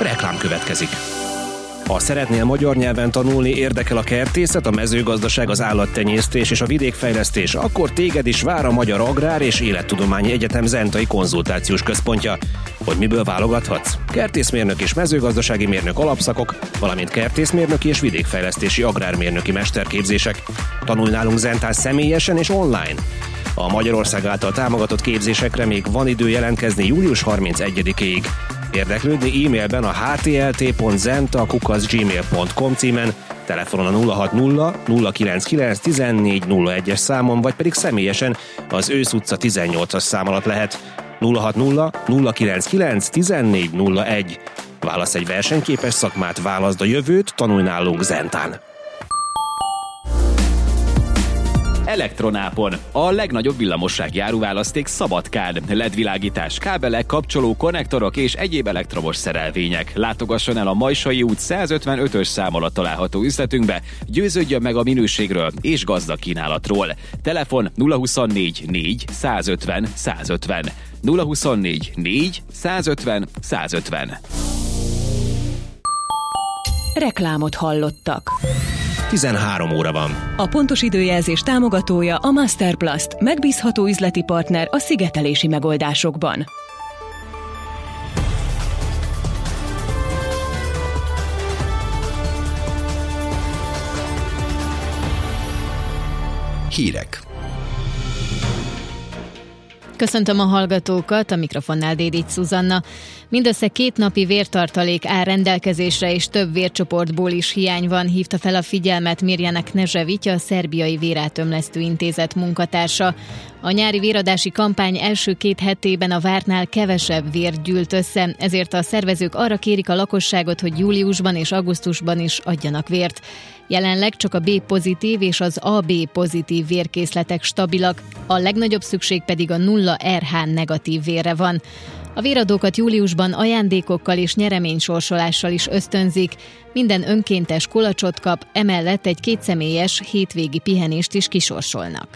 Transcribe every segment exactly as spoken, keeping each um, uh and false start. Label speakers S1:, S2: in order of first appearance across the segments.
S1: reklám következik. Ha szeretnél magyar nyelven tanulni, érdekel a kertészet, a mezőgazdaság, az állattenyésztés és a vidékfejlesztés, akkor téged is vár a Magyar Agrár és Élettudományi Egyetem Zentai Konzultációs Központja. Hogy miből válogathatsz? Kertészmérnök és mezőgazdasági mérnök alapszakok, valamint kertészmérnöki és vidékfejlesztési agrármérnöki mesterképzések. Tanulj nálunk Zentán személyesen és online. A Magyarország által támogatott képzésekre még van idő jelentkezni július harmincegyedikéig. Érdeklődni e-mailben a h t l t pont zenta kukac gmail pont com címen, telefonon a nulla hat nulla nulla kilenc kilenc tizennégy nulla egyes számon, vagy pedig személyesen az Ősz utca tizennyolcas szám alatt lehet. nulla hat nulla nulla kilenc kilenc tizennégy nulla egy. Válasz egy versenyképes szakmát, válaszd a jövőt, tanulj nálunk Zentán.
S2: Elektronápon. A legnagyobb villamossági áruválaszték Szabadkán. el é dé világítás, kábelek, kapcsoló, konnektorok és egyéb elektromos szerelvények. Látogasson el a Majsai út százötvenötös szám alatt található üzletünkbe, győződjön meg a minőségről és gazdag kínálatról. Telefon nulla huszonnégy négy százötven százötven. nulla huszonnégy négy százötven százötven.
S3: Reklámot hallottak.
S1: tizenhárom óra van.
S3: A pontos időjelzés támogatója a Masterplast, megbízható üzleti partner a szigetelési megoldásokban.
S4: Hírek.
S5: Köszöntöm a hallgatókat, a mikrofonnál Dédics Zuzanna. Mindössze két napi vértartalék áll rendelkezésre, és több vércsoportból is hiány van, hívta fel a figyelmet Mirjana Knežević, a Szerbiai Vérátömlesztő Intézet munkatársa. A nyári véradási kampány első két hetében a vártnál kevesebb vér gyűlt össze, ezért a szervezők arra kérik a lakosságot, hogy júliusban és augusztusban is adjanak vért. Jelenleg csak a B-pozitív és az á bé pozitív vérkészletek stabilak, a legnagyobb szükség pedig a nulla er há negatív vérre van. A véradókat júliusban ajándékokkal és nyereménysorsolással is ösztönzik. Minden önkéntes kulacsot kap, emellett egy kétszemélyes hétvégi pihenést is kisorsolnak.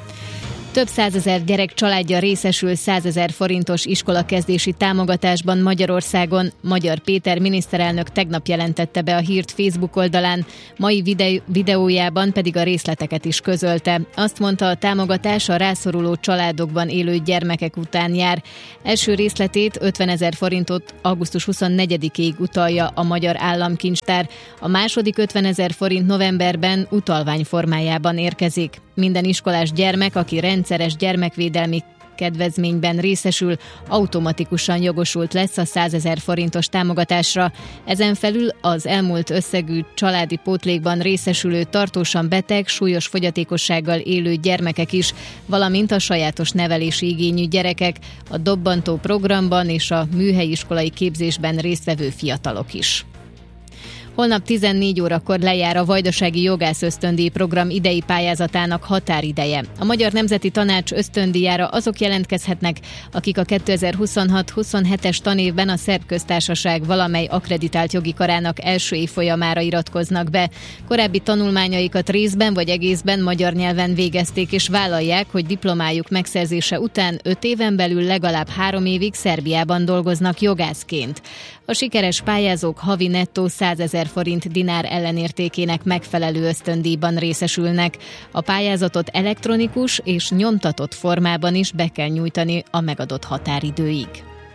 S5: Több százezer gyerek családja részesül százezer forintos iskolakezdési támogatásban Magyarországon. Magyar Péter miniszterelnök tegnap jelentette be a hírt Facebook oldalán, mai videó, videójában pedig a részleteket is közölte. Azt mondta, a támogatás a rászoruló családokban élő gyermekek után jár. Első részletét ötvenezer forintot augusztus huszonnegyedikéig utalja a Magyar Államkincstár. A második ötvenezer forint novemberben utalvány formájában érkezik. Minden iskolás gyermek, aki rendszeres gyermekvédelmi kedvezményben részesül, automatikusan jogosult lesz a százezer forintos támogatásra. Ezen felül az elmúlt összegű családi pótlékban részesülő tartósan beteg, súlyos fogyatékossággal élő gyermekek is, valamint a sajátos nevelési igényű gyerekek, a dobbantó programban és a műhelyiskolai képzésben résztvevő fiatalok is. Holnap tizennégy órakor lejár a Vajdasági Jogász Ösztöndíj program idei pályázatának határideje. A Magyar Nemzeti Tanács ösztöndíjára azok jelentkezhetnek, akik a kétezer-huszonhat huszonhetes tanévben a Szerb Köztársaság valamely akkreditált jogi karának első évfolyamára iratkoznak be. Korábbi tanulmányaikat részben vagy egészben magyar nyelven végezték, és vállalják, hogy diplomájuk megszerzése után öt éven belül legalább három évig Szerbiában dolgoznak jogászként. A sikeres pályázók havi nettó százezer forint dinár ellenértékének megfelelő ösztöndíjban részesülnek. A pályázatot elektronikus és nyomtatott formában is be kell nyújtani a megadott határidőig.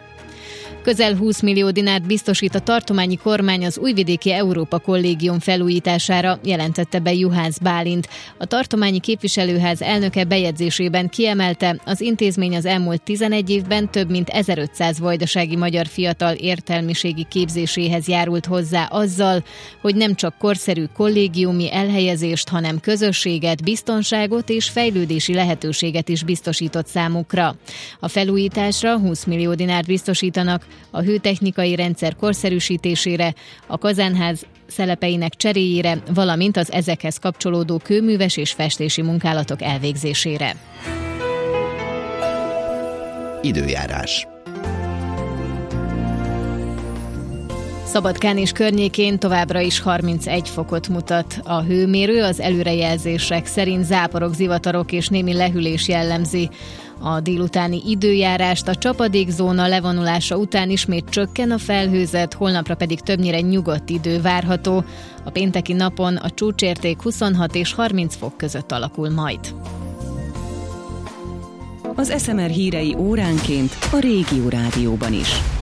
S5: Közel húsz millió dinárt biztosít a tartományi kormány az Újvidéki Európa Kollégium felújítására, jelentette be Juhász Bálint. A tartományi képviselőház elnöke bejegyzésében kiemelte, az intézmény az elmúlt tizenegy évben több mint ezerötszáz vajdasági magyar fiatal értelmiségi képzéséhez járult hozzá azzal, hogy nem csak korszerű kollégiumi elhelyezést, hanem közösséget, biztonságot és fejlődési lehetőséget is biztosított számukra. A felújításra húsz millió dinárt biztosítanak, a hőtechnikai rendszer korszerűsítésére, a kazánház szelepeinek cseréjére, valamint az ezekhez kapcsolódó kőműves és festési munkálatok elvégzésére.
S4: Időjárás.
S5: Szabadkán és környékén továbbra is harmincegy fokot mutat a hőmérő, az előrejelzések szerint záporok, zivatarok és némi lehűlés jellemzi a délutáni időjárást. A csapadékzóna levonulása után ismét csökken a felhőzet, holnapra pedig többnyire nyugodt idő várható. A pénteki napon a csúcsérték huszonhat és harminc fok között alakul majd.
S3: Az es em er hírei óránként a Régió Rádióban is.